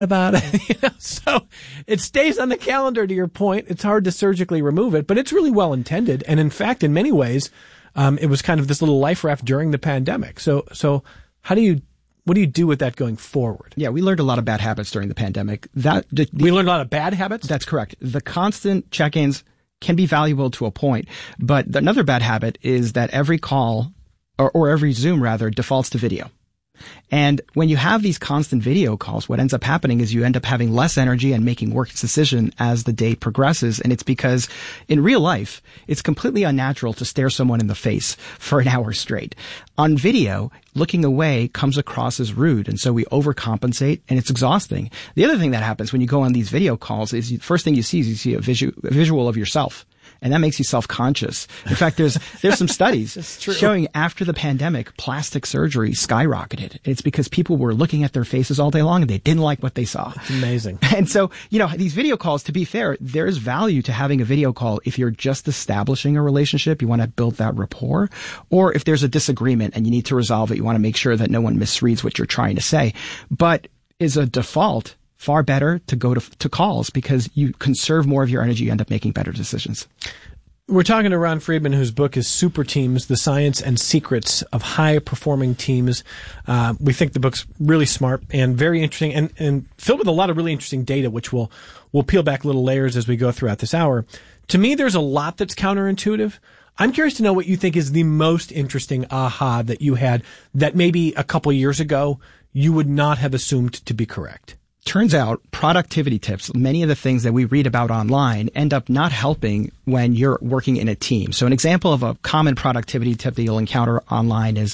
about it. So it stays on the calendar, to your point. It's hard to surgically remove it, but it's really well intended. And in fact, in many ways, it was kind of this little life raft during the pandemic. So what do you do with that going forward? Yeah, we learned a lot of bad habits during the pandemic. We learned a lot of bad habits? That's correct. The constant check-ins can be valuable to a point, but another bad habit is that every call or every Zoom rather defaults to video. And when you have these constant video calls, what ends up happening is you end up having less energy and making worse decisions as the day progresses. And it's because in real life, it's completely unnatural to stare someone in the face for an hour straight. On video, looking away comes across as rude. And so we overcompensate and it's exhausting. The other thing that happens when you go on these video calls is the first thing you see is you see a visual of yourself. And that makes you self-conscious. In fact, there's some studies showing after the pandemic, plastic surgery skyrocketed. It's because people were looking at their faces all day long and they didn't like what they saw. It's amazing. And so, these video calls, to be fair, there's value to having a video call if you're just establishing a relationship, you want to build that rapport, or if there's a disagreement and you need to resolve it, you want to make sure that no one misreads what you're trying to say. But as a default, far better to go to calls because you conserve more of your energy. You end up making better decisions. We're talking to Ron Friedman, whose book is Super Teams, The Science and Secrets of High-Performing Teams. We think the book's really smart and very interesting and filled with a lot of really interesting data, which we'll peel back little layers as we go throughout this hour. To me, there's a lot that's counterintuitive. I'm curious to know what you think is the most interesting aha that you had that maybe a couple years ago you would not have assumed to be correct. Turns out productivity tips, many of the things that we read about online end up not helping when you're working in a team. So an example of a common productivity tip that you'll encounter online is,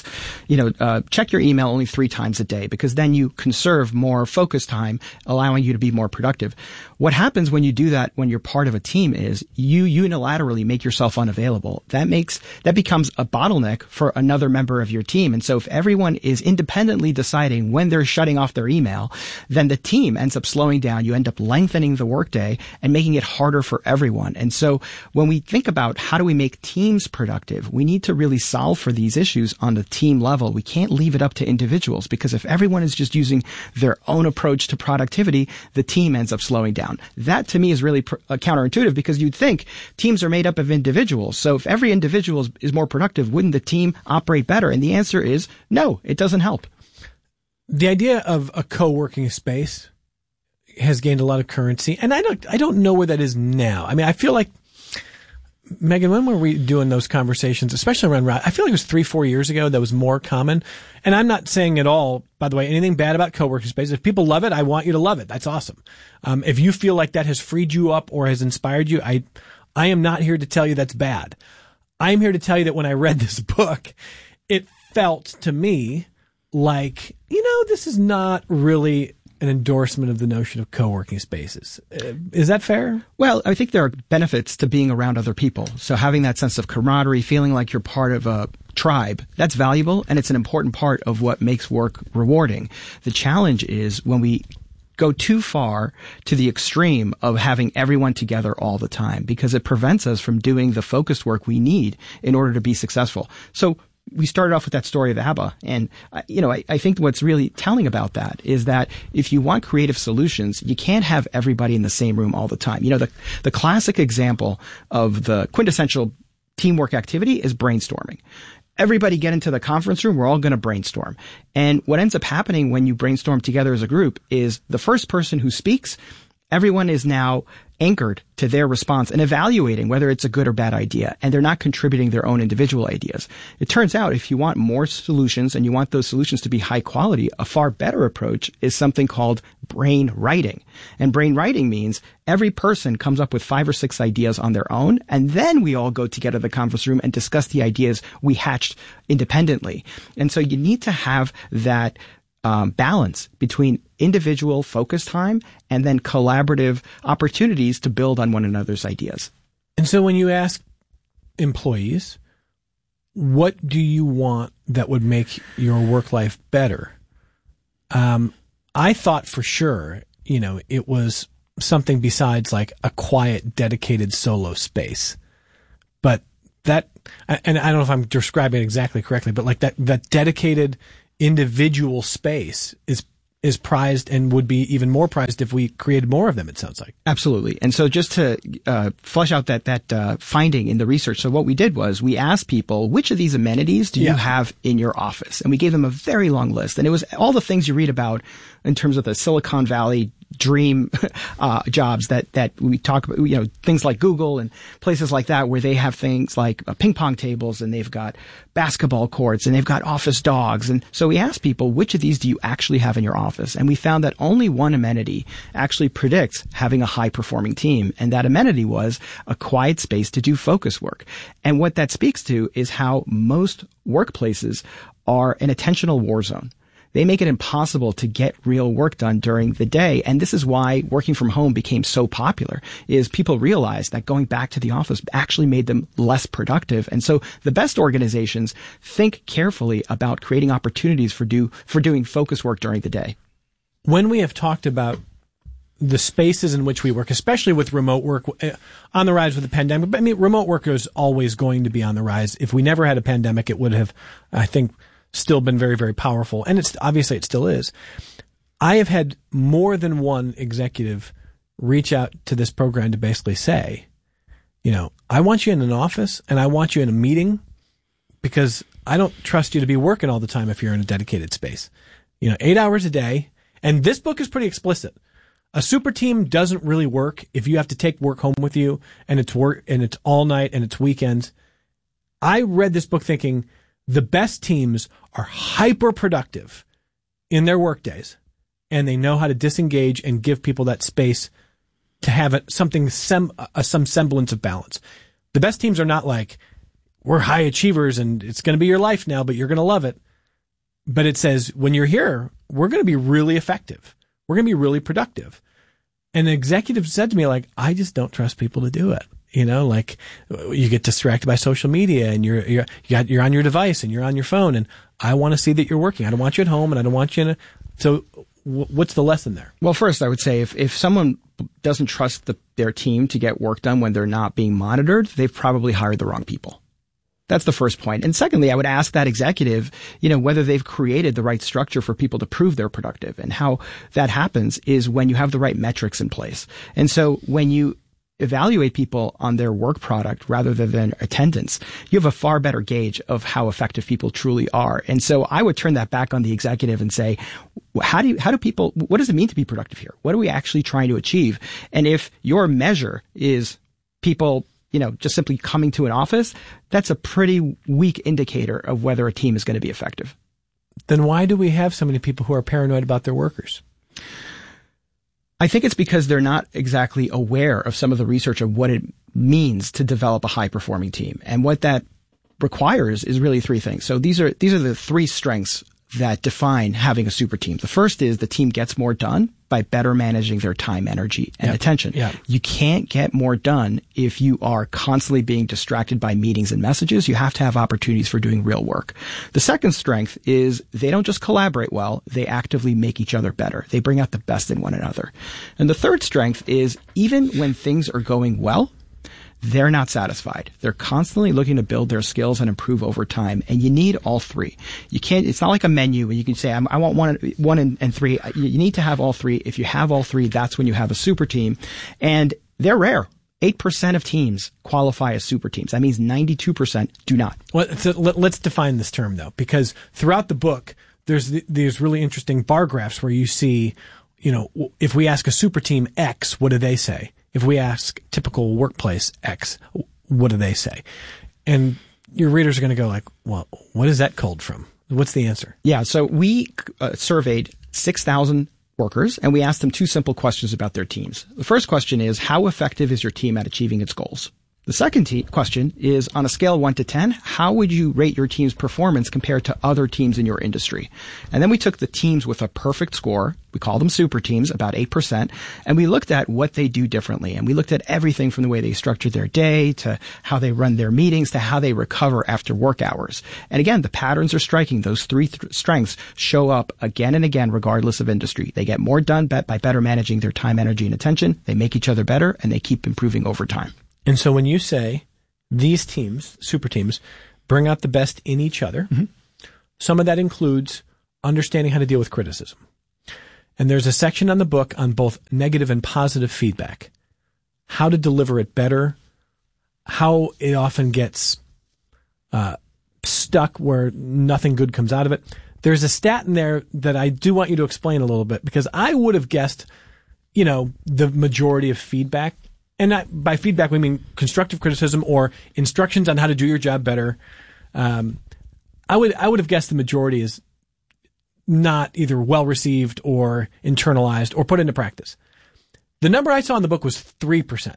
check your email only 3 times a day because then you conserve more focus time, allowing you to be more productive. What happens when you do that when you're part of a team is you unilaterally make yourself unavailable. That becomes a bottleneck for another member of your team. And so if everyone is independently deciding when they're shutting off their email, then the team ends up slowing down. You end up lengthening the workday and making it harder for everyone. And so when we think about how do we make teams productive, we need to really solve for these issues on the team level. We can't leave it up to individuals because if everyone is just using their own approach to productivity, the team ends up slowing down. That to me is really counterintuitive because you'd think teams are made up of individuals. So if every individual is more productive, wouldn't the team operate better? And the answer is no, it doesn't help. The idea of a co-working space has gained a lot of currency, and I don't know where that is now. I mean, I feel like, Megan, when were we doing those conversations, especially around, I feel like it was 3-4 years ago that was more common. And I'm not saying at all, by the way, anything bad about co-working space. If people love it, I want you to love it. That's awesome. If you feel like that has freed you up or has inspired you, I am not here to tell you that's bad. I am here to tell you that when I read this book, it felt to me like, this is not really an endorsement of the notion of co-working spaces. Is that fair? Well, I think there are benefits to being around other people. So having that sense of camaraderie, feeling like you're part of a tribe, that's valuable, and it's an important part of what makes work rewarding. The challenge is when we go too far to the extreme of having everyone together all the time because it prevents us from doing the focused work we need in order to be successful. So we started off with that story of ABBA. And, I think what's really telling about that is that if you want creative solutions, you can't have everybody in the same room all the time. The classic example of the quintessential teamwork activity is brainstorming. Everybody get into the conference room. We're all going to brainstorm. And what ends up happening when you brainstorm together as a group is the first person who speaks, everyone is now anchored to their response and evaluating whether it's a good or bad idea, and they're not contributing their own individual ideas. It turns out if you want more solutions and you want those solutions to be high quality, a far better approach is something called brain writing. And brain writing means every person comes up with 5 or 6 ideas on their own, and then we all go together to the conference room and discuss the ideas we hatched independently. And so you need to have that balance between individual focus time and then collaborative opportunities to build on one another's ideas. And so when you ask employees, what do you want that would make your work life better? I thought for sure, it was something besides like a quiet, dedicated solo space. But that, and I don't know if I'm describing it exactly correctly, but like that dedicated individual space is is prized and would be even more prized if we created more of them, it sounds like. Absolutely. And so just to flesh out that finding in the research, so what we did was we asked people, which of these amenities do you have in your office? And we gave them a very long list. And it was all the things you read about in terms of the Silicon Valley dream jobs that we talk about, things like Google and places like that, where they have things like ping pong tables, and they've got basketball courts, and they've got office dogs. And so we asked people, which of these do you actually have in your office? And we found that only one amenity actually predicts having a high performing team. And that amenity was a quiet space to do focus work. And what that speaks to is how most workplaces are an attentional war zone. They make it impossible to get real work done during the day. And this is why working from home became so popular, is people realized that going back to the office actually made them less productive. And so the best organizations think carefully about creating opportunities for doing focus work during the day. When we have talked about the spaces in which we work, especially with remote work on the rise with the pandemic, but I mean, remote work is always going to be on the rise. If we never had a pandemic, it would have, I think, still been very, very powerful. And it's obviously it still is. I have had more than one executive reach out to this program to basically say, I want you in an office and I want you in a meeting because I don't trust you to be working all the time if you're in a dedicated space. 8 hours a day. And this book is pretty explicit. A super team doesn't really work if you have to take work home with you and it's work and it's all night and it's weekends. I read this book thinking, the best teams are hyper productive in their work days, and they know how to disengage and give people that space to have some semblance of balance. The best teams are not like, we're high achievers and it's going to be your life now, but you're going to love it. But it says, when you're here, we're going to be really effective. We're going to be really productive. And an executive said to me, I just don't trust people to do it. You get distracted by social media and you're on your device and you're on your phone, and I want to see that you're working. I don't want you at home and I don't want you so what's the lesson there? Well, first I would say if someone doesn't trust their team to get work done when they're not being monitored, they've probably hired the wrong people. That's the first point. And secondly, I would ask that executive, whether they've created the right structure for people to prove they're productive. And how that happens is when you have the right metrics in place. And so when you evaluate people on their work product rather than attendance, you have a far better gauge of how effective people truly are. And so I would turn that back on the executive and say, what does it mean to be productive here? What are we actually trying to achieve? And if your measure is people, just simply coming to an office, that's a pretty weak indicator of whether a team is going to be effective. Then why do we have so many people who are paranoid about their workers? I think it's because they're not exactly aware of some of the research of what it means to develop a high performing team. And what that requires is really three things. So these are the three strengths that define having a super team. The first is the team gets more done by better managing their time, energy, and attention. Yeah. You can't get more done if you are constantly being distracted by meetings and messages. You have to have opportunities for doing real work. The second strength is they don't just collaborate well, they actively make each other better. They bring out the best in one another. And the third strength is even when things are going well, they're not satisfied. They're constantly looking to build their skills and improve over time. And you need all three. You can't, it's not like a menu where you can say, I want one and three. You need to have all three. If you have all three, that's when you have a super team. And they're rare. 8% of teams qualify as super teams. That means 92% do not. Well, so let's define this term though, because throughout the book, there's really interesting bar graphs where you see, if we ask a super team X, what do they say? If we ask typical workplace X, what do they say? And your readers are going to go like, well, what is that culled from? What's the answer? Yeah. So we surveyed 6,000 workers and we asked them two simple questions about their teams. The first question is, how effective is your team at achieving its goals? The second question is, on a scale of 1 to 10, how would you rate your team's performance compared to other teams in your industry? And then we took the teams with a perfect score. We call them super teams, about 8%. And we looked at what they do differently. And we looked at everything from the way they structure their day to how they run their meetings to how they recover after work hours. And again, the patterns are striking. Those three strengths show up again and again, regardless of industry. They get more done by better managing their time, energy, and attention. They make each other better, and they keep improving over time. And so when you say these teams, super teams, bring out the best in each other, some of that includes understanding how to deal with criticism. And there's a section on the book on both negative and positive feedback, how to deliver it better, how it often gets stuck where nothing good comes out of it. There's a stat in there that I do want you to explain a little bit, because I would have guessed, the majority of feedback, and by feedback we mean constructive criticism or instructions on how to do your job better. I would have guessed the majority is not either well received or internalized or put into practice. The number I saw in the book was 3%.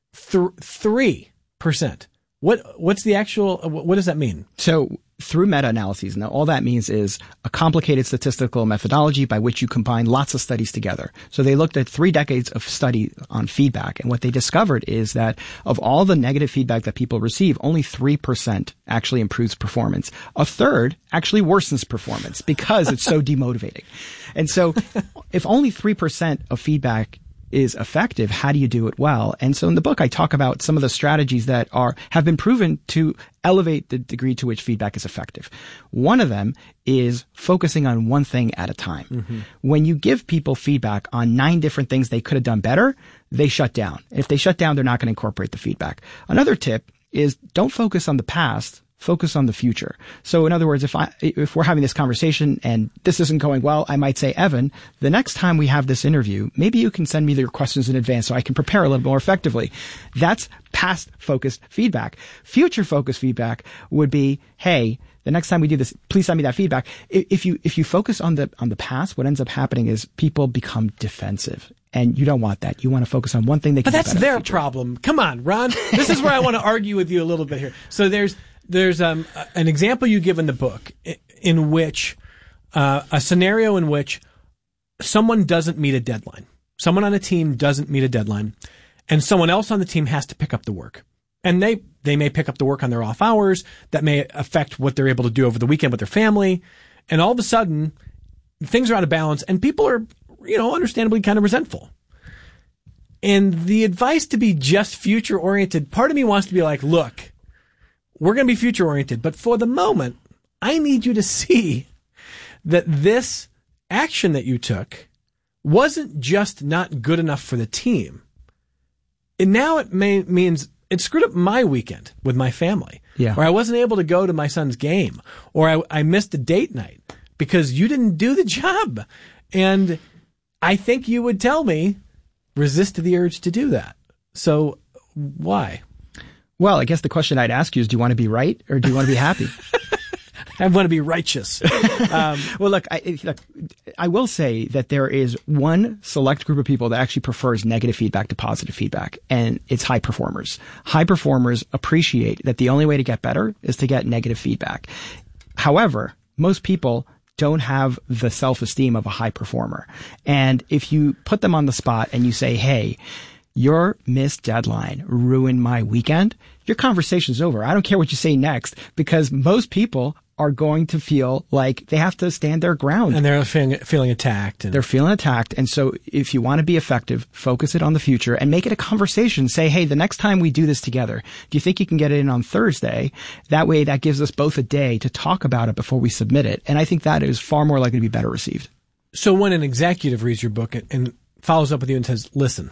3%. What's the actual, what does that mean? So through meta-analyses, now all that means is a complicated statistical methodology by which you combine lots of studies together. So they looked at 3 decades of study on feedback, and what they discovered is that of all the negative feedback that people receive, only 3% actually improves performance. A third actually worsens performance because it's so demotivating. And so if only 3% of feedback is effective, how do you do it well? And so in the book, I talk about some of the strategies that have been proven to elevate the degree to which feedback is effective. One of them is focusing on one thing at a time. Mm-hmm. When you give people feedback on 9 different things they could have done better, they shut down. If they shut down, they're not going to incorporate the feedback. Another tip is don't focus on the past. Focus on the future. So in other words, if we're having this conversation and this isn't going well, I might say, Evan, the next time we have this interview, maybe you can send me your questions in advance so I can prepare a little more effectively. That's past focused feedback. Future focused feedback would be, hey, the next time we do this, please send me that feedback. If you focus on the past, what ends up happening is people become defensive. And you don't want that. You want to focus on one thing they can do better. But that's their problem. Come on, Ron. This is where I want to argue with you a little bit here. So there's an example you give in the book in which a scenario in which someone doesn't meet a deadline. Someone on a team doesn't meet a deadline, and someone else on the team has to pick up the work. And they may pick up the work on their off hours. That may affect what they're able to do over the weekend with their family. And all of a sudden, things are out of balance, and people are, understandably kind of resentful. And the advice to be just future-oriented, part of me wants to be like, look, we're going to be future-oriented, but for the moment, I need you to see that this action that you took wasn't just not good enough for the team. And now it means it screwed up my weekend with my family. Yeah. Or I wasn't able to go to my son's game. Or I missed a date night because you didn't do the job. And I think you would tell me, resist the urge to do that. So why? Well, I guess the question I'd ask you is, do you want to be right or do you want to be happy? I want to be righteous. Well, look, I will say that there is one select group of people that actually prefers negative feedback to positive feedback, and it's high performers. High performers appreciate that the only way to get better is to get negative feedback. However, most people don't have the self-esteem of a high performer. And if you put them on the spot and you say, hey, your missed deadline ruined my weekend, your conversation's over. I don't care what you say next, because most people are going to feel like they have to stand their ground. And they're feeling attacked. They're feeling attacked. And so if you want to be effective, focus it on the future and make it a conversation. Say, hey, the next time we do this together, do you think you can get it in on Thursday? That way, that gives us both a day to talk about it before we submit it. And I think that is far more likely to be better received. So when an executive reads your book and follows up with you and says, listen,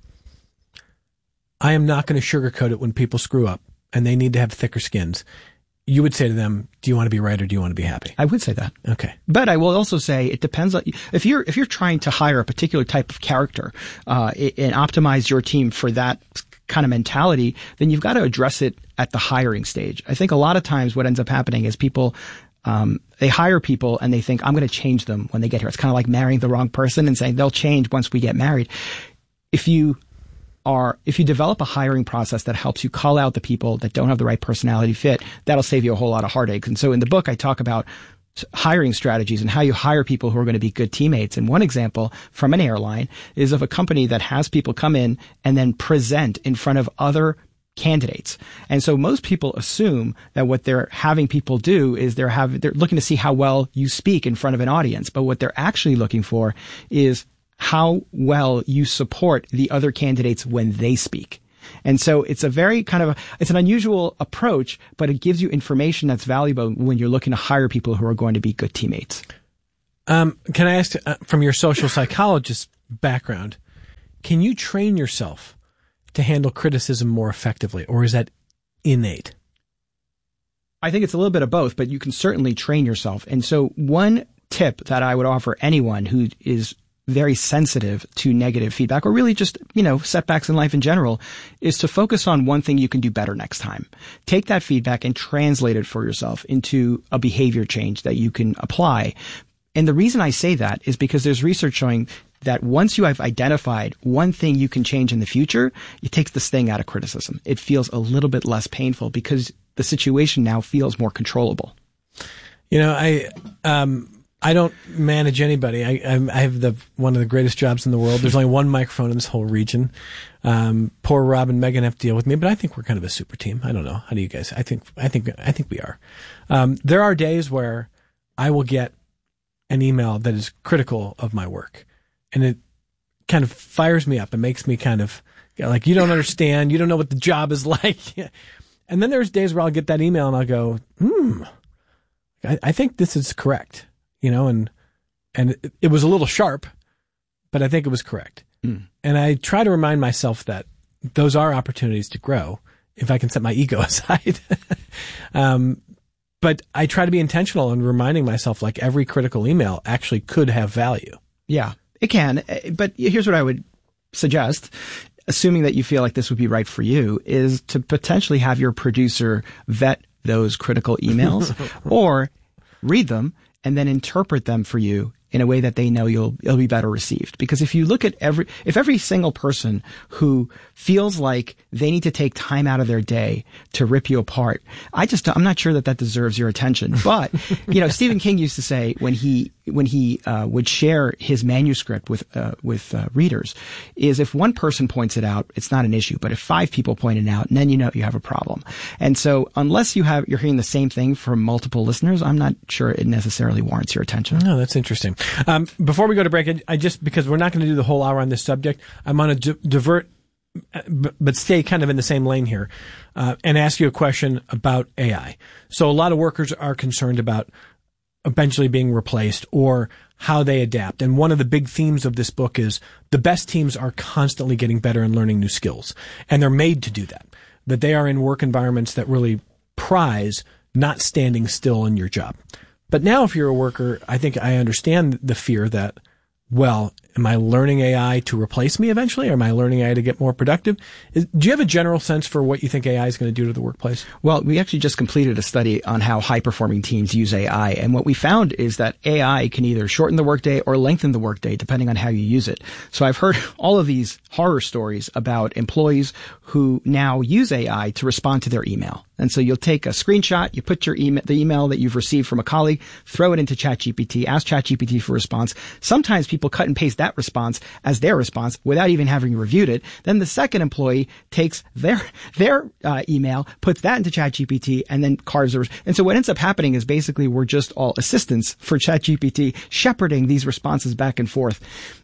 I am not going to sugarcoat it when people screw up and they need to have thicker skins, you would say to them, do you want to be right or do you want to be happy? I would say that. Okay. But I will also say it depends on if you're trying to hire a particular type of character and optimize your team for that kind of mentality, then you've got to address it at the hiring stage. I think a lot of times what ends up happening is people they hire people and they think, I'm going to change them when they get here. It's kind of like marrying the wrong person and saying they'll change once we get married. If you develop a hiring process that helps you call out the people that don't have the right personality fit, that'll save you a whole lot of heartaches. And so in the book, I talk about hiring strategies and how you hire people who are going to be good teammates. And one example from an airline is of a company that has people come in and then present in front of other candidates. And so most people assume that what they're having people do is they're looking to see how well you speak in front of an audience. But what they're actually looking for is how well you support the other candidates when they speak. And so it's a very it's an unusual approach, but it gives you information that's valuable when you're looking to hire people who are going to be good teammates. Can I ask, from your social psychologist background, can you train yourself to handle criticism more effectively, or is that innate? I think it's a little bit of both, but you can certainly train yourself. And so one tip that I would offer anyone who is very sensitive to negative feedback, or really just, setbacks in life in general, is to focus on one thing you can do better next time. Take that feedback and translate it for yourself into a behavior change that you can apply. And the reason I say that is because there's research showing that once you have identified one thing you can change in the future, it takes the sting out of criticism. It feels a little bit less painful because the situation now feels more controllable. I don't manage anybody. I have one of the greatest jobs in the world. There's only one microphone in this whole region. Poor Rob and Megan have to deal with me, but I think we're kind of a super team. I don't know. How do you guys? I think we are. There are days where I will get an email that is critical of my work, and it kind of fires me up and makes me kind of like, you don't understand. You don't know what the job is like. And then there's days where I'll get that email and I'll go, I think this is correct, and it was a little sharp, but I think it was correct. And I try to remind myself that those are opportunities to grow if I can set my ego aside. But I try to be intentional in reminding myself, like, every critical email actually could have value. Yeah, it can. But here's what I would suggest, assuming that you feel like this would be right for you, is to potentially have your producer vet those critical emails or read them and then interpret them for you in a way that they know it'll be better received. Because if you look at every single person who feels like they need to take time out of their day to rip you apart, I'm not sure that deserves your attention. But, Stephen King used to say when he would share his manuscript with readers, is if one person points it out, it's not an issue. But if 5 people point it out, then you have a problem. And so unless you're hearing the same thing from multiple listeners, I'm not sure it necessarily warrants your attention. No, that's interesting. Before we go to break, I just, because we're not going to do the whole hour on this subject, I'm going to divert, but stay kind of in the same lane here, and ask you a question about AI. So a lot of workers are concerned about eventually being replaced or how they adapt. And one of the big themes of this book is the best teams are constantly getting better and learning new skills. And they're made to do that. That they are in work environments that really prize not standing still in your job. But now if you're a worker, I think I understand the fear that, well, am I learning AI to replace me eventually? Or am I learning AI to get more productive? Do you have a general sense for what you think AI is going to do to the workplace? Well, we actually just completed a study on how high-performing teams use AI. And what we found is that AI can either shorten the workday or lengthen the workday, depending on how you use it. So I've heard all of these horror stories about employees who now use AI to respond to their email. And so you'll take a screenshot, you put your the email that you've received from a colleague, throw it into ChatGPT, ask ChatGPT for a response. Sometimes people cut and paste that response as their response without even having reviewed it. Then the second employee takes their email, puts that into ChatGPT, and then carves the And so what ends up happening is basically we're just all assistants for ChatGPT, shepherding these responses back and forth.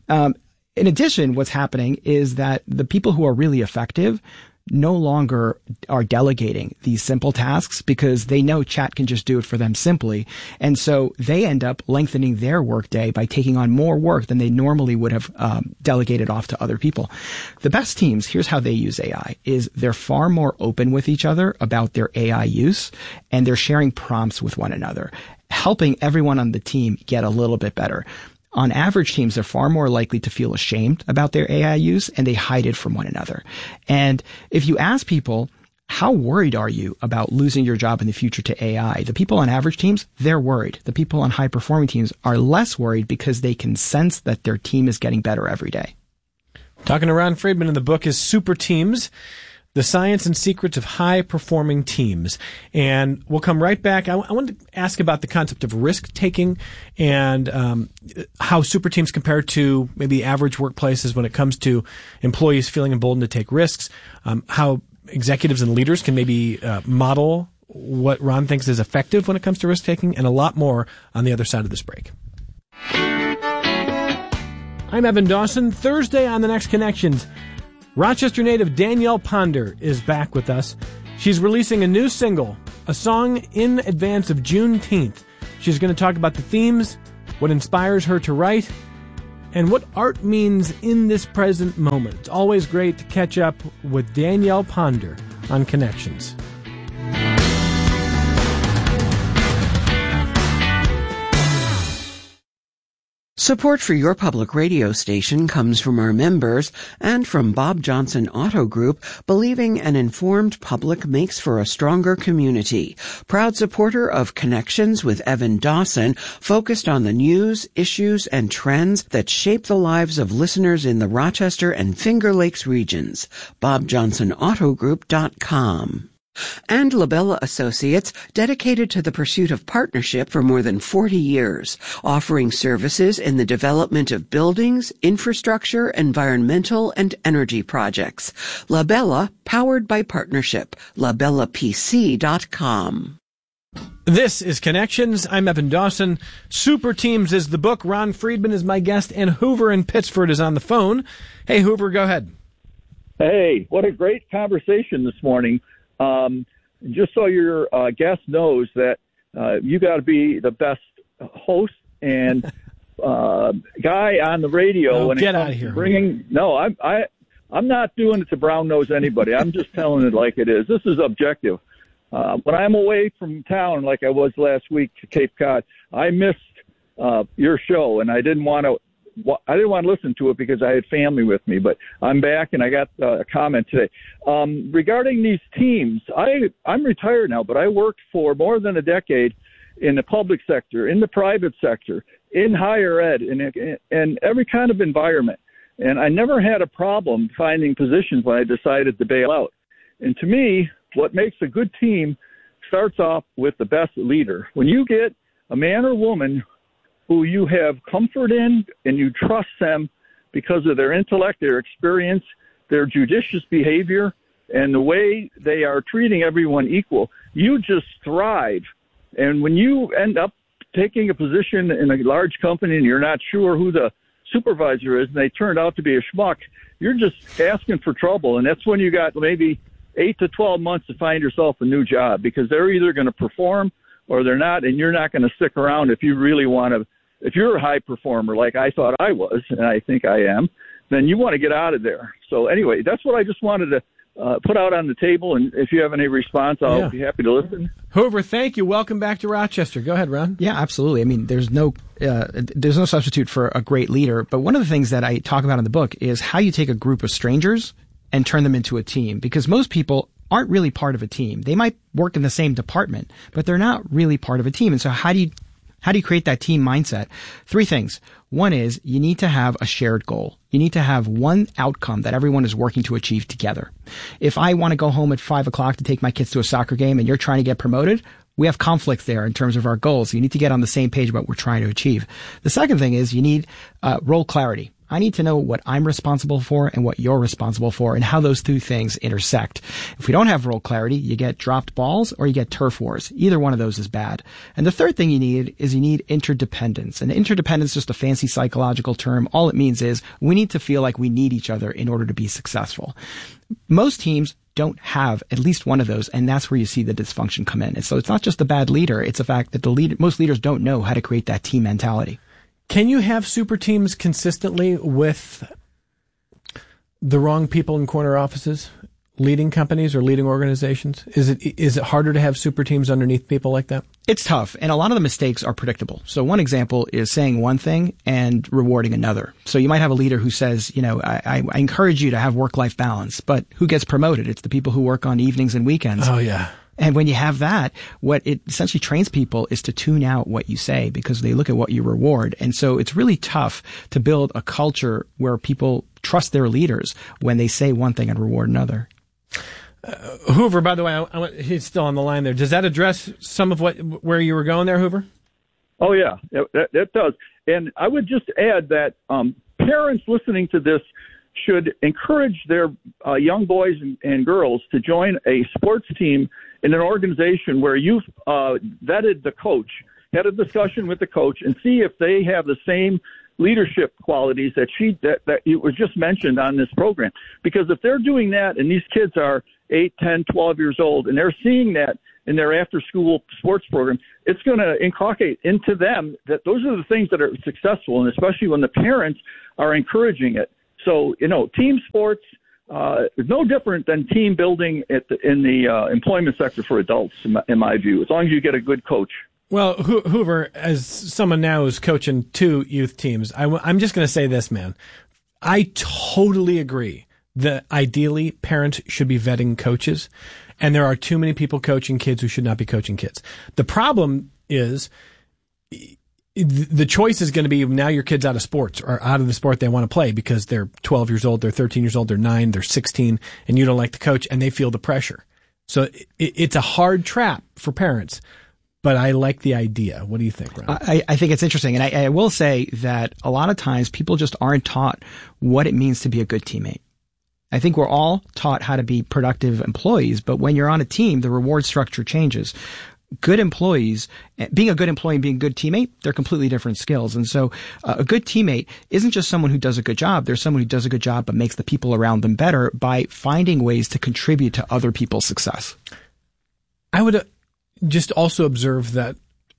In addition, what's happening is that the people who are really effective no longer are delegating these simple tasks because they know chat can just do it for them simply. And so they end up lengthening their workday by taking on more work than they normally would have delegated off to other people. The best teams, here's how they use AI, is they're far more open with each other about their AI use, and they're sharing prompts with one another, helping everyone on the team get a little bit better. On average, teams are far more likely to feel ashamed about their AI use, and they hide it from one another. And if you ask people, how worried are you about losing your job in the future to AI? The people on average teams, they're worried. The people on high-performing teams are less worried because they can sense that their team is getting better every day. Talking to Ron Friedman, in the book is Super Teams: The Science and Secrets of High-Performing Teams. And we'll come right back. I wanted to ask about the concept of risk-taking and how super teams compare to maybe average workplaces when it comes to employees feeling emboldened to take risks, how executives and leaders can maybe model what Ron thinks is effective when it comes to risk-taking, and a lot more on the other side of this break. I'm Evan Dawson. Thursday on The Next Connections, Rochester native Danielle Ponder is back with us. She's releasing a new single, a song in advance of Juneteenth. She's going to talk about the themes what inspires her to write, and what art means in this present moment. It's always great to catch up with Danielle Ponder on Connections. Support for your public radio station comes from our members and from Bob Johnson Auto Group, believing an informed public makes for a stronger community. Proud supporter of Connections with Evan Dawson, focused on the news, issues, and trends that shape the lives of listeners in the Rochester and Finger Lakes regions. BobJohnsonAutoGroup.com. And Labella Associates, dedicated to the pursuit of partnership for more than 40 years, offering services in the development of buildings, infrastructure, environmental, and energy projects. Labella, powered by partnership. LabellaPC.com. This is Connections. I'm Evan Dawson. Super Teams is the book. Ron Friedman is my guest, and Hoover in Pittsford is on the phone. Hey, Hoover, go ahead. Hey, what a great conversation this morning. Just so your guest knows that you got to be the best host and guy on the radio. When get out of here. I'm not doing it to brown nose anybody. I'm just telling it like it is. This is objective. When I'm away from town, like I was last week to Cape Cod, I missed your show, and I didn't want to listen to it because I had family with me, but I'm back and I got a comment today. Regarding these teams, I'm retired now, but I worked for more than a decade in the public sector, in the private sector, in higher ed, and every kind of environment. And I never had a problem finding positions when I decided to bail out. And to me, what makes a good team starts off with the best leader. When you get a man or woman who you have comfort in and you trust them because of their intellect, their experience, their judicious behavior, and the way they are treating everyone equal, you just thrive. And when you end up taking a position in a large company and you're not sure who the supervisor is and they turned out to be a schmuck, you're just asking for trouble. And that's when you got maybe 8 to 12 months to find yourself a new job, because they're either going to perform or they're not, and you're not going to stick around if you really want to. If you're a high performer like I thought I was, and I think I am, then you want to get out of there. So anyway, that's what I just wanted to put out on the table, and if you have any response, I'll be happy to listen. Hoover, thank you. Welcome back to Rochester. Go ahead, Ron. Yeah, absolutely. I mean, there's no substitute for a great leader. But one of the things that I talk about in the book is how you take a group of strangers and turn them into a team, because most people aren't really part of a team. They might work in the same department, but they're not really part of a team. And so how do you create that team mindset? 3 things. One is you need to have a shared goal. You need to have one outcome that everyone is working to achieve together. If I want to go home at 5 o'clock to take my kids to a soccer game and you're trying to get promoted, we have conflict there in terms of our goals. You need to get on the same page about what we're trying to achieve. The second thing is you need role clarity. I need to know what I'm responsible for and what you're responsible for and how those 2 things intersect. If we don't have role clarity, you get dropped balls or you get turf wars. Either one of those is bad. And the third thing you need interdependence. And interdependence is just a fancy psychological term. All it means is we need to feel like we need each other in order to be successful. Most teams don't have at least one of those, and that's where you see the dysfunction come in. And so it's not just a bad leader. It's the fact that most leaders don't know how to create that team mentality. Can you have super teams consistently with the wrong people in corner offices, leading companies or leading organizations? Is it harder to have super teams underneath people like that? It's tough, and a lot of the mistakes are predictable. So one example is saying one thing and rewarding another. So you might have a leader who says, I encourage you to have work-life balance, but who gets promoted? It's the people who work on evenings and weekends. Oh, yeah. And when you have that, what it essentially trains people is to tune out what you say because they look at what you reward. And so it's really tough to build a culture where people trust their leaders when they say one thing and reward another. Hoover, by the way, he's still on the line there. Does that address some of where you were going there, Hoover? Oh, yeah, it does. And I would just add that parents listening to this should encourage their young boys and girls to join a sports team in an organization where you've vetted the coach, had a discussion with the coach, and see if they have the same leadership qualities that it was just mentioned on this program. Because if they're doing that and these kids are 8, 10, 12 years old and they're seeing that in their after-school sports program, it's going to inculcate into them that those are the things that are successful, and especially when the parents are encouraging it. So, team sports is no different than team building in the employment sector for adults, in my view, as long as you get a good coach. Well, Hoover, as someone now who's coaching 2 youth teams, I'm just going to say this, man. I totally agree that ideally parents should be vetting coaches, and there are too many people coaching kids who should not be coaching kids. The problem is the choice is going to be now your kid's out of sports or out of the sport they want to play because they're 12 years old, they're 13 years old, they're 9, they're 16, and you don't like the coach, and they feel the pressure. So it's a hard trap for parents. But I like the idea. What do you think, Ron? I think it's interesting. And I will say that a lot of times people just aren't taught what it means to be a good teammate. I think we're all taught how to be productive employees, but when you're on a team, the reward structure changes. Good employees, being a good employee and being a good teammate, they're completely different skills. And so a good teammate isn't just someone who does a good job. There's someone who does a good job but makes the people around them better by finding ways to contribute to other people's success. I would just also observe that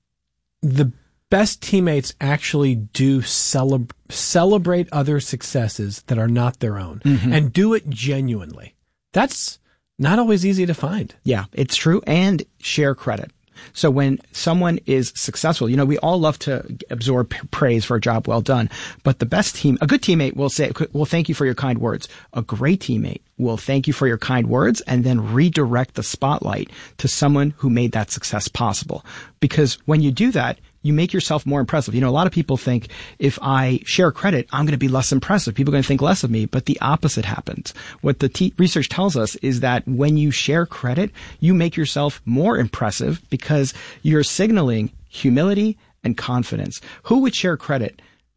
the best teammates actually do celebrate other successes that are not their own and do it genuinely. That's not always easy to find. Yeah, it's true. And share credit. So when someone is successful, we all love to absorb praise for a job well done, but a good teammate will say, well, thank you for your kind words. A great teammate will thank you for your kind words and then redirect the spotlight to someone who made that success possible. Because when you do that, you make yourself more impressive. A lot of people think if I share credit, I'm going to be less impressive. People are going to think less of me, but the opposite happens. What the research tells us is that when you share credit, you make yourself more impressive because you're signaling humility and confidence. Who would share credit?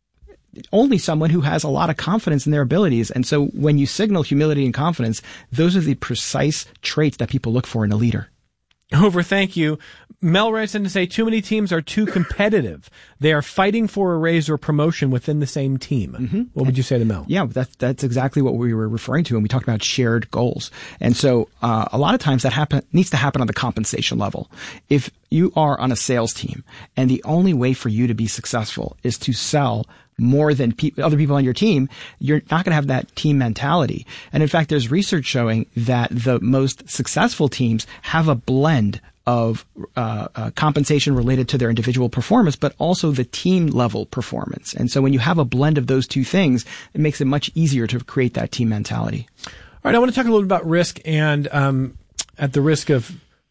Only someone who has a lot of confidence in their abilities. And so when you signal humility and confidence, those are the precise traits that people look for in a leader. Hoover, thank you. Mel writes in to say too many teams are too competitive. They are fighting for a raise or promotion within the same team. What would you say to Mel? Yeah, that's exactly what we were referring to when we talked about shared goals. And so a lot of times that needs to happen on the compensation level. If you are on a sales team and the only way for you to be successful is to sell more than other people on your team, you're not going to have that team mentality. And in fact, there's research showing that the most successful teams have a blend of compensation related to their individual performance, but also the team level performance. And so when you have a blend of those two things, it makes it much easier to create that team mentality. All right, I want to talk a little bit about risk, and at the risk of,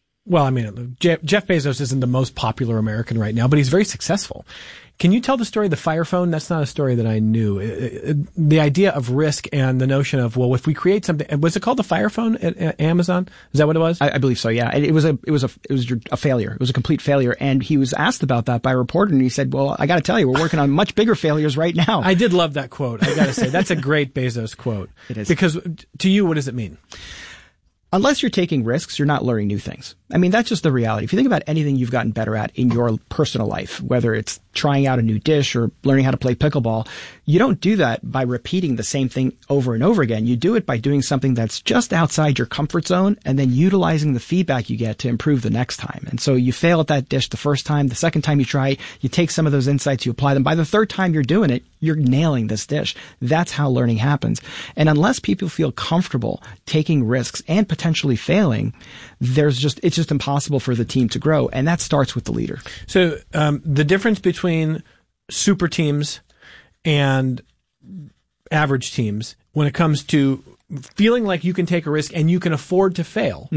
Jeff Bezos isn't the most popular American right now, but he's very successful. Can you tell the story of the Fire Phone? That's not a story that I knew. The idea of risk and the notion of, well, if we create something, was it called the Fire Phone at Amazon? Is that what it was? I believe so. Yeah, it was a failure. It was a complete failure. And he was asked about that by a reporter, and he said, "Well, I got to tell you, we're working on much bigger failures right now." I did love that quote. I got to say, that's a great Bezos quote. It is. Because to you, what does it mean? Unless you're taking risks, you're not learning new things. I mean, that's just the reality. If you think about anything you've gotten better at in your personal life, whether it's trying out a new dish or learning how to play pickleball, you don't do that by repeating the same thing over and over again. You do it by doing something that's just outside your comfort zone and then utilizing the feedback you get to improve the next time. And so you fail at that dish the first time. The second time you try, you take some of those insights, you apply them. By the third time you're doing it, you're nailing this dish. That's how learning happens. And unless people feel comfortable taking risks and potentially failing, it's just impossible for the team to grow. And that starts with the leader. So the difference between super teams and average teams when it comes to feeling like you can take a risk and you can afford to fail.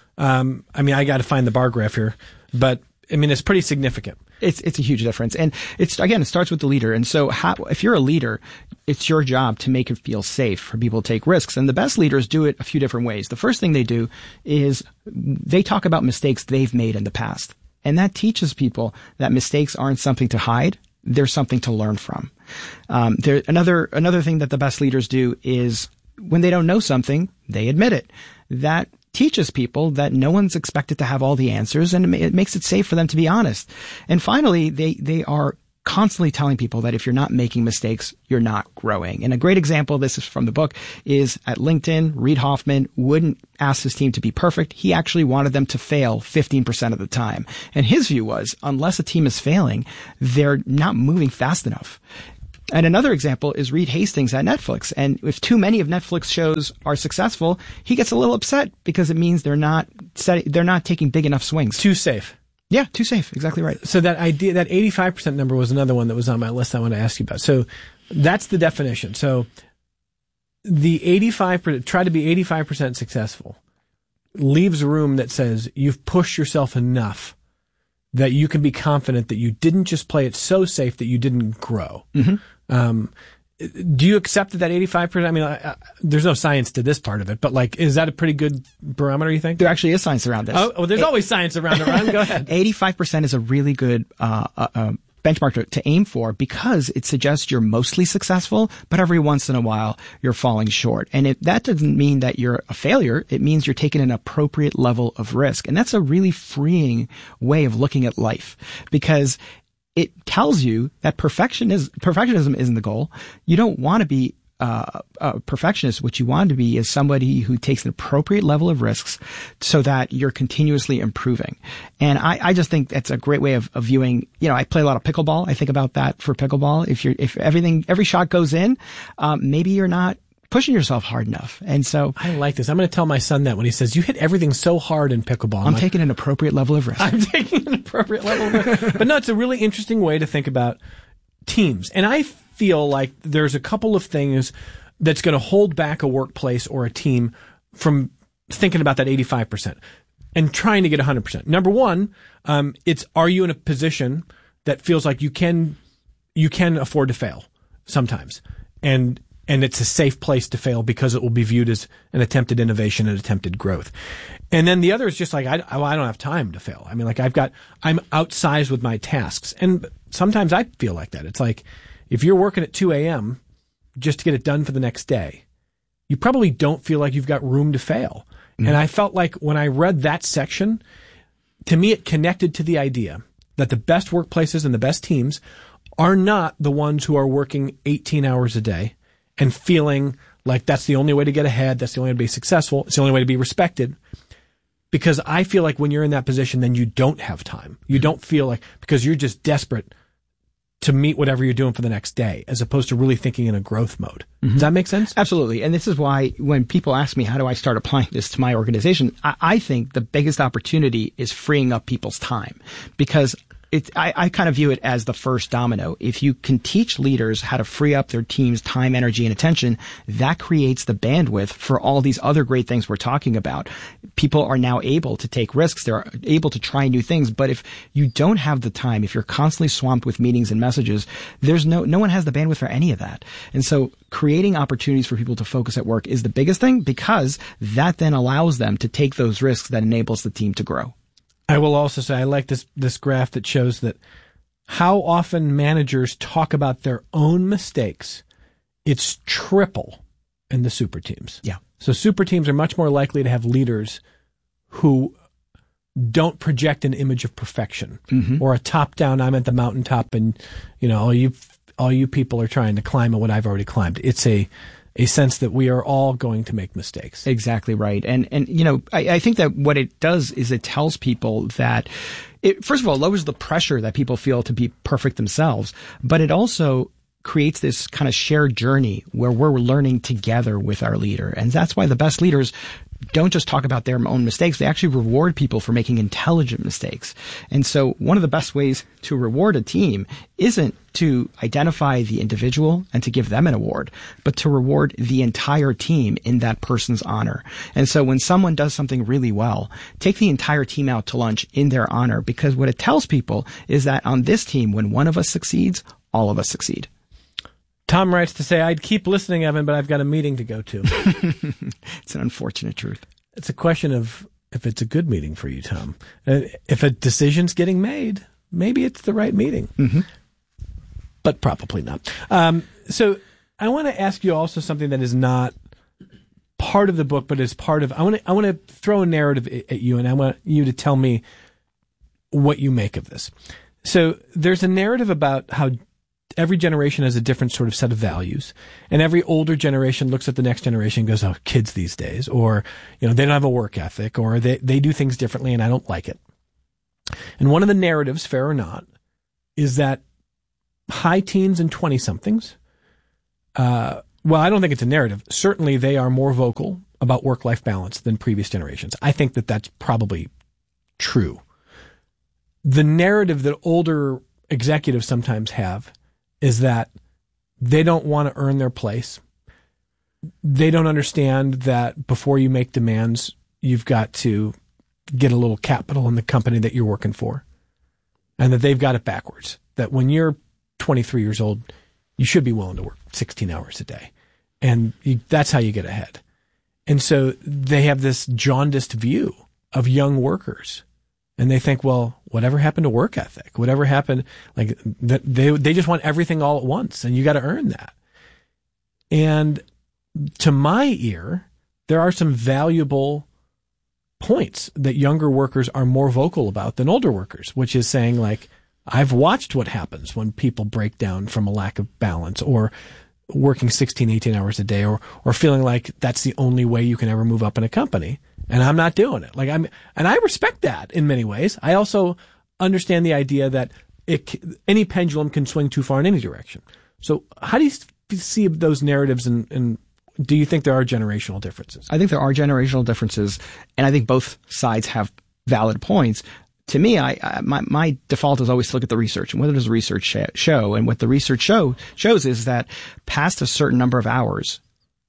I got to find the bar graph here, but it's pretty significant. It's a huge difference. And it starts with the leader. And so if you're a leader, it's your job to make it feel safe for people to take risks. And the best leaders do it a few different ways. The first thing they do is they talk about mistakes they've made in the past. And that teaches people that mistakes aren't something to hide. They're something to learn from. Another thing that the best leaders do is when they don't know something, they admit it. That teaches people that no one's expected to have all the answers, and it makes it safe for them to be honest. And finally, they are constantly telling people that if you're not making mistakes, you're not growing. And a great example, this is from the book, is at LinkedIn, Reid Hoffman wouldn't ask his team to be perfect. He actually wanted them to fail 15% of the time. And his view was, unless a team is failing, they're not moving fast enough. And another example is Reed Hastings at Netflix. And if too many of Netflix shows are successful, he gets a little upset because it means they're not taking big enough swings. Too safe. Yeah, too safe. Exactly right. So that idea, that 85% number was another one that was on my list I want to ask you about. So that's the definition. So the 85%, try to be 85% successful, leaves room that says you've pushed yourself enough that you can be confident that you didn't just play it so safe that you didn't grow. Mm-hmm. Do you accept that 85%? I mean, there's no science to this part of it, but like, is that a pretty good barometer, you think? There actually is science around this. Oh, there's always science around it, Ron. Go ahead. 85% is a really good benchmark to aim for because it suggests you're mostly successful, but every once in a while you're falling short. And that doesn't mean that you're a failure. It means you're taking an appropriate level of risk. And that's a really freeing way of looking at life because it tells you that perfectionism isn't the goal. You don't want to be a perfectionist. What you want to be is somebody who takes an appropriate level of risks so that you're continuously improving. And I just think that's a great way of viewing, I play a lot of pickleball. I think about that for pickleball. If every shot goes in, maybe you're not pushing yourself hard enough. And so I like this. I'm going to tell my son that when he says, you hit everything so hard in pickleball. I'm taking an appropriate level of risk. I'm taking an appropriate level of risk. But no, it's a really interesting way to think about teams. And I feel like there's a couple of things that's going to hold back a workplace or a team from thinking about that 85% and trying to get 100%. Number one, are you in a position that feels like you can afford to fail sometimes? And it's a safe place to fail because it will be viewed as an attempted innovation and attempted growth. And then the other is just like, I don't have time to fail. I mean, like I'm outsized with my tasks. And sometimes I feel like that. It's like, if you're working at 2 a.m. just to get it done for the next day, you probably don't feel like you've got room to fail. Mm-hmm. And I felt like when I read that section, to me, it connected to the idea that the best workplaces and the best teams are not the ones who are working 18 hours a day and feeling like that's the only way to get ahead, that's the only way to be successful, it's the only way to be respected. Because I feel like when you're in that position, then you don't have time. You don't feel like, because you're just desperate to meet whatever you're doing for the next day, as opposed to really thinking in a growth mode. Mm-hmm. Does that make sense? Absolutely. And this is why when people ask me, how do I start applying this to my organization? I think the biggest opportunity is freeing up people's time, because I kind of view it as the first domino. If you can teach leaders how to free up their team's time, energy, and attention, that creates the bandwidth for all these other great things we're talking about. People are now able to take risks. They're able to try new things. But if you don't have the time, if you're constantly swamped with meetings and messages, there's no one has the bandwidth for any of that. And so creating opportunities for people to focus at work is the biggest thing, because that then allows them to take those risks that enables the team to grow. I will also say I like this graph that shows that how often managers talk about their own mistakes. It's triple in the super teams. Yeah. So super teams are much more likely to have leaders who don't project an image of perfection, mm-hmm. or a top-down, I'm at the mountaintop and, all you people are trying to climb what I've already climbed. It's a sense that we are all going to make mistakes. Exactly right. And I think that what it does is it tells people that it, first of all, lowers the pressure that people feel to be perfect themselves, but it also creates this kind of shared journey where we're learning together with our leader. And that's why the best leaders don't just talk about their own mistakes. They actually reward people for making intelligent mistakes. And so one of the best ways to reward a team isn't to identify the individual and to give them an award, but to reward the entire team in that person's honor. And so when someone does something really well, take the entire team out to lunch in their honor, because what it tells people is that on this team, when one of us succeeds, all of us succeed. Tom writes to say, I'd keep listening, Evan, but I've got a meeting to go to. It's an unfortunate truth. It's a question of if it's a good meeting for you, Tom. If a decision's getting made, maybe it's the right meeting. Mm-hmm. But probably not. So I want to ask you also something that is not part of the book, but is part of, I want to throw a narrative at you, and I want you to tell me what you make of this. So there's a narrative about how every generation has a different sort of set of values, and every older generation looks at the next generation and goes, oh, kids these days, or, they don't have a work ethic, or they do things differently and I don't like it. And one of the narratives, fair or not, is that high teens and 20-somethings, well, I don't think it's a narrative. Certainly they are more vocal about work-life balance than previous generations. I think that that's probably true. The narrative that older executives sometimes have is that they don't want to earn their place. They don't understand that before you make demands, you've got to get a little capital in the company that you're working for, and that they've got it backwards. That when you're 23 years old, you should be willing to work 16 hours a day. And that's how you get ahead. And so they have this jaundiced view of young workers. And they think, well, whatever happened to work ethic? Whatever happened? Like they just want everything all at once, and you got to earn that. And to my ear, there are some valuable points that younger workers are more vocal about than older workers, which is saying, like, I've watched what happens when people break down from a lack of balance, or working 16, 18 hours a day, or feeling like that's the only way you can ever move up in a company. And I'm not doing it. And I respect that in many ways. I also understand the idea that any pendulum can swing too far in any direction. So how do you see those narratives, and do you think there are generational differences? I think there are generational differences, and I think both sides have valid points. To me, my default is always to look at the research, and what does the research show? And what the research shows is that past a certain number of hours,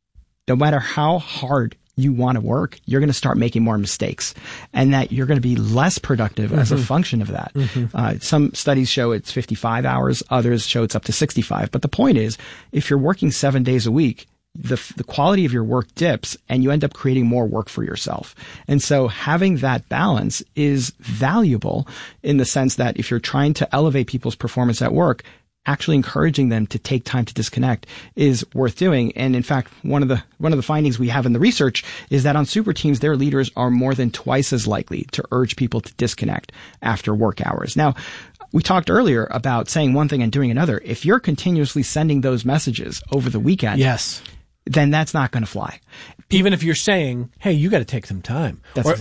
no matter how hard you want to work, you're going to start making more mistakes, and that you're going to be less productive as a function of that. Some studies show it's 55 hours. Others show it's up to 65. But the point is, if you're working 7 days a week, the quality of your work dips, and you end up creating more work for yourself. And so having that balance is valuable in the sense that if you're trying to elevate people's performance at work, actually encouraging them to take time to disconnect is worth doing. And in fact, one of the findings we have in the research is that on super teams, their leaders are more than twice as likely to urge people to disconnect after work hours. Now, we talked earlier about saying one thing and doing another. If you're continuously sending those messages over the weekend, yes, then that's not going to fly. Even if you're saying, hey, you got to take some time,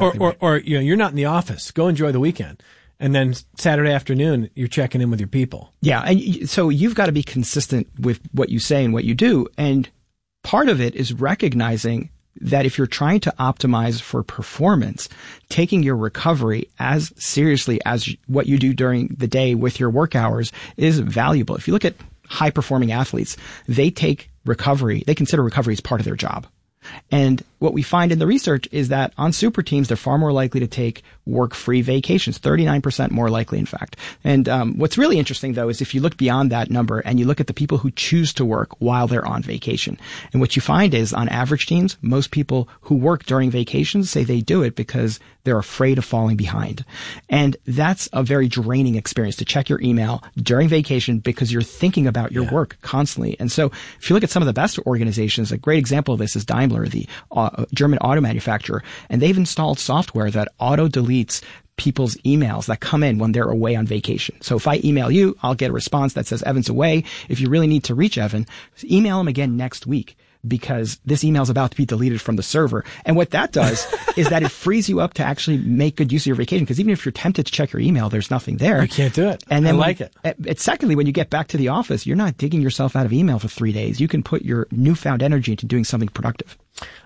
or you're not in the office, go enjoy the weekend. And then Saturday afternoon, you're checking in with your people. Yeah. And so you've got to be consistent with what you say and what you do. And part of it is recognizing that if you're trying to optimize for performance, taking your recovery as seriously as what you do during the day with your work hours is valuable. If you look at high performing athletes, they consider recovery as part of their job. And what we find in the research is that on super teams, they're far more likely to take work-free vacations, 39% more likely, in fact. And what's really interesting, though, is if you look beyond that number and you look at the people who choose to work while they're on vacation. And what you find is on average teams, most people who work during vacations say they do it because they're afraid of falling behind. And that's a very draining experience to check your email during vacation because you're thinking about your work constantly. And so if you look at some of the best organizations, a great example of this is Daimler, the German auto manufacturer, and they've installed software that auto deletes people's emails that come in when they're away on vacation. So if I email you, I'll get a response that says Evan's away. If you really need to reach Evan, email him again next week, because this email is about to be deleted from the server. And what that does is that it frees you up to actually make good use of your vacation. Because even if you're tempted to check your email, there's nothing there. You can't do it. And then I like it. Secondly, when you get back to the office, you're not digging yourself out of email for 3 days. You can put your newfound energy into doing something productive.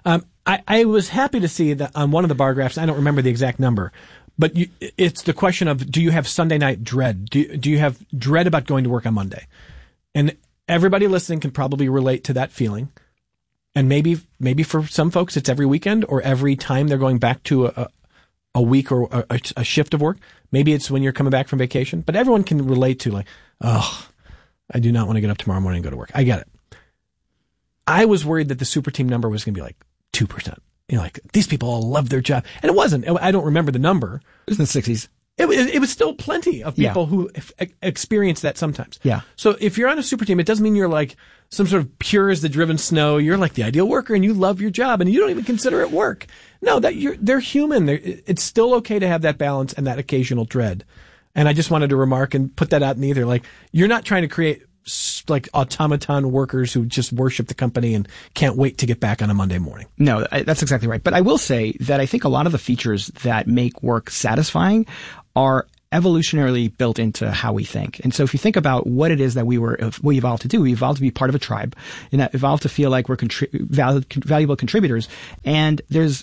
I was happy to see that on one of the bar graphs, I don't remember the exact number, but it's the question of, do you have Sunday night dread? Do you have dread about going to work on Monday? And everybody listening can probably relate to that feeling. And maybe for some folks, it's every weekend or every time they're going back to a week or a shift of work. Maybe it's when you're coming back from vacation, but everyone can relate to like, oh, I do not want to get up tomorrow morning and go to work. I get it. I was worried that the super team number was going to be like 2%. You know, like these people all love their job. And it wasn't. I don't remember the number. It was in the 60s. It was still plenty of people who experience that sometimes. Yeah. So if you're on a super team, it doesn't mean you're like some sort of pure as the driven snow. You're like the ideal worker and you love your job and you don't even consider it work. No, they're human. It's still okay to have that balance and that occasional dread. And I just wanted to remark and put that out in the ether. Like, you're not trying to create like automaton workers who just worship the company and can't wait to get back on a Monday morning. No, that's exactly right. But I will say that I think a lot of the features that make work satisfying are evolutionarily built into how we think. And so if you think about what it is that we evolved to do, we evolved to be part of a tribe, and that evolved to feel like we're valuable contributors. And there's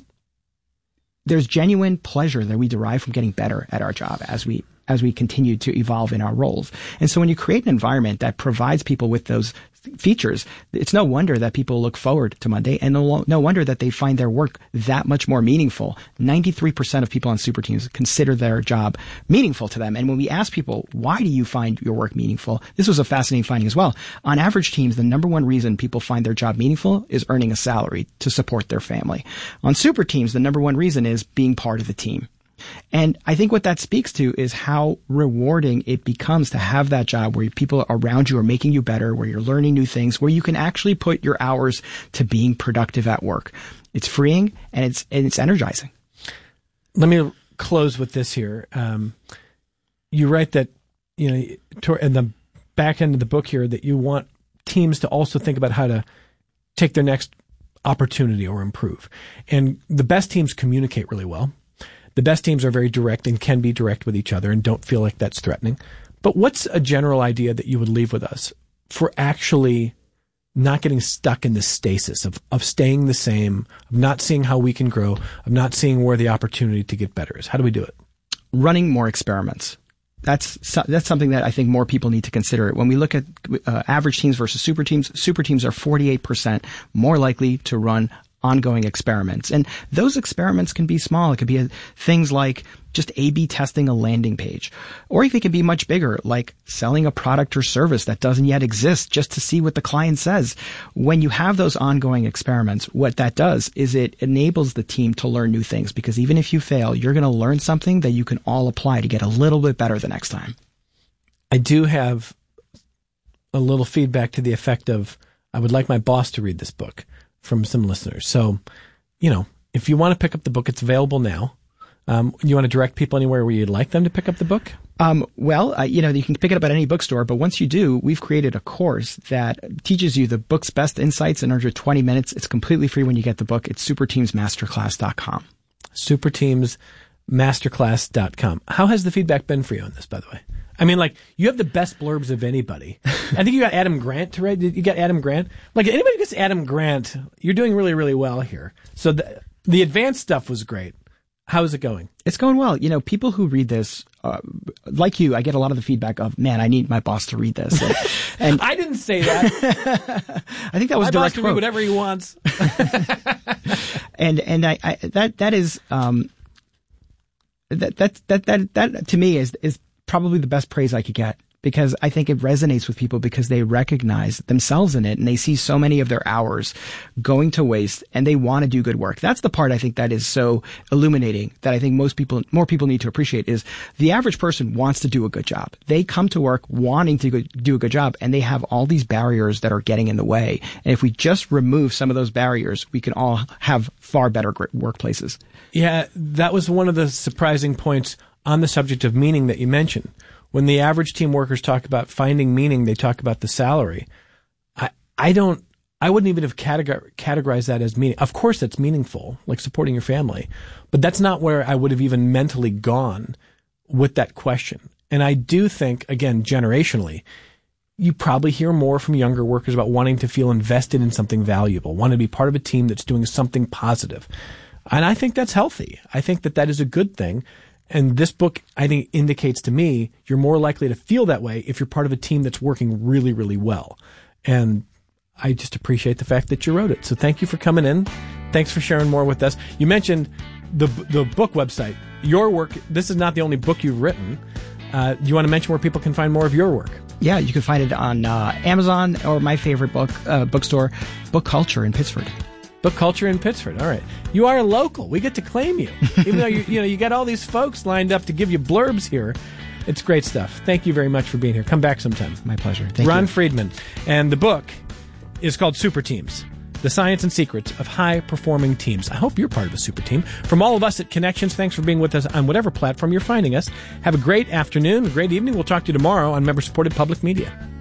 genuine pleasure that we derive from getting better at our job as we continue to evolve in our roles. And so when you create an environment that provides people with those features, it's no wonder that people look forward to Monday, and no wonder that they find their work that much more meaningful. 93% of people on super teams consider their job meaningful to them. And when we ask people, why do you find your work meaningful? This was a fascinating finding as well. On average teams, the number one reason people find their job meaningful is earning a salary to support their family. On super teams, the number one reason is being part of the team. And I think what that speaks to is how rewarding it becomes to have that job where people around you are making you better, where you're learning new things, where you can actually put your hours to being productive at work. It's freeing and it's energizing. Let me close with this here. You write that, in the back end of the book here, that you want teams to also think about how to take their next opportunity or improve. And the best teams communicate really well. The best teams are very direct and can be direct with each other and don't feel like that's threatening. But what's a general idea that you would leave with us for actually not getting stuck in the stasis of staying the same, of not seeing how we can grow, of not seeing where the opportunity to get better is? How do we do it? Running more experiments. That's something that I think more people need to consider. When we look at average teams versus super teams are 48% more likely to run ongoing experiments. And those experiments can be small. It could be things like just A/B testing a landing page. Or it can be much bigger, like selling a product or service that doesn't yet exist just to see what the client says. When you have those ongoing experiments, what that does is it enables the team to learn new things, because even if you fail, you're going to learn something that you can all apply to get a little bit better the next time. I do have a little feedback to the effect of, I would like my boss to read this book, from some listeners. So, if you want to pick up the book, it's available now. You want to direct people anywhere where you'd like them to pick up the book? You can pick it up at any bookstore, but once you do, we've created a course that teaches you the book's best insights in under 20 minutes. It's completely free when you get the book. It's superteamsmasterclass.com. Superteamsmasterclass.com. How has the feedback been for you on this, by the way? I mean, you have the best blurbs of anybody. I think you got Adam Grant to write. You got Adam Grant. Anybody who gets Adam Grant, you're doing really, really well here. So the advanced stuff was great. How is it going? It's going well. People who read this, like you, I get a lot of the feedback of, man, I need my boss to read this. And I didn't say that. I think that was my direct boss can quote. read whatever he wants. and that is that to me is probably the best praise I could get, because I think it resonates with people because they recognize themselves in it and they see so many of their hours going to waste and they want to do good work. That's the part I think that is so illuminating, that I think more people need to appreciate, is the average person wants to do a good job. They come to work wanting to do a good job, and they have all these barriers that are getting in the way. And if we just remove some of those barriers, we can all have far better workplaces. Yeah, that was one of the surprising points on the subject of meaning that you mentioned. When the average team workers talk about finding meaning, they talk about the salary. I wouldn't even have categorized that as meaning. Of course, that's meaningful, like supporting your family, but that's not where I would have even mentally gone with that question. And I do think, again, generationally, you probably hear more from younger workers about wanting to feel invested in something valuable, want to be part of a team that's doing something positive. And I think that's healthy. I think that is a good thing. And this book, I think, indicates to me you're more likely to feel that way if you're part of a team that's working really, really well. And I just appreciate the fact that you wrote it. So thank you for coming in. Thanks for sharing more with us. You mentioned the book website, your work. This is not the only book you've written. You want to mention where people can find more of your work? Yeah, you can find it on Amazon or my favorite bookstore, Book Culture in Pittsford. Book Culture in Pittsford. All right. You are local. We get to claim you. Even though you got all these folks lined up to give you blurbs here. It's great stuff. Thank you very much for being here. Come back sometime. My pleasure. Thank you. Ron Friedman. And the book is called Super Teams, the science and secrets of high-performing teams. I hope you're part of a super team. From all of us at Connections, thanks for being with us on whatever platform you're finding us. Have a great afternoon, a great evening. We'll talk to you tomorrow on member-supported public media.